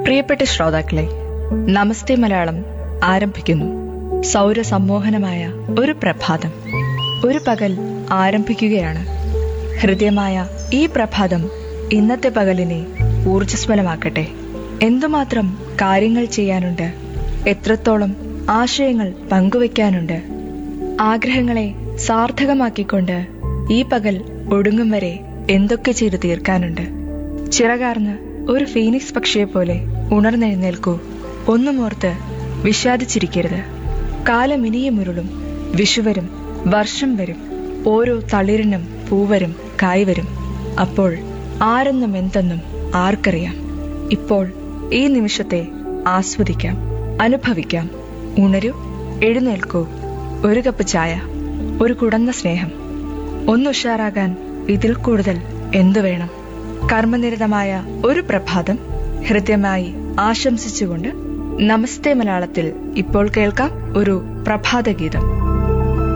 പ്രിയപ്പെട്ട ശ്രോതാക്കളെ, നമസ്തേ മലയാളം ആരംഭിക്കുന്നു. സൗരസമ്മോഹനമായ ഒരു പ്രഭാതം, ഒരു പകൽ ആരംഭിക്കുകയാണ്. ഹൃദ്യമായ ഈ പ്രഭാതം ഇന്നത്തെ പകലിനെ ഊർജ്ജസ്വലമാക്കട്ടെ. എന്തുമാത്രം കാര്യങ്ങൾ ചെയ്യാനുണ്ട്, എത്രത്തോളം ആശയങ്ങൾ പങ്കുവയ്ക്കാനുണ്ട്. ആഗ്രഹങ്ങളെ സാർത്ഥകമാക്കിക്കൊണ്ട് ഈ പകൽ ഒടുങ്ങും വരെ എന്തൊക്കെ ചെയ്തു തീർക്കാനുണ്ട്. ചിറകാർന്ന് ഒരു ഫീനിക്സ് പക്ഷിയെപ്പോലെ ഉണർന്നെഴുന്നേൽക്കൂ. ഒന്നുമോർത്ത് വിഷാദിച്ചിരിക്കരുത്. കാലമിനിയുമുരുളും, വിഷുവരും, വർഷം വരും, ഓരോ തളിരിനും പൂവരും കായ്വരും. അപ്പോൾ ആരെന്നും എന്തെന്നും ആർക്കറിയാം. ഇപ്പോൾ ഈ നിമിഷത്തെ ആസ്വദിക്കാം, അനുഭവിക്കാം. ഉണരൂ, എഴുന്നേൽക്കൂ. ഒരു കപ്പ് ചായ, ഒരു കുടന്ന സ്നേഹം. ഒന്നുഷാറാകാൻ ഇതിൽ കൂടുതൽ എന്തു വേണം? കർമ്മനിരതമായ ഒരു പ്രഭാതം ഹൃദ്യമായി ആശംസിച്ചുകൊണ്ട് നമസ്തേ മലയാളത്തിൽ ഇപ്പോൾ കേൾക്കാം ഒരു പ്രഭാതഗീതം.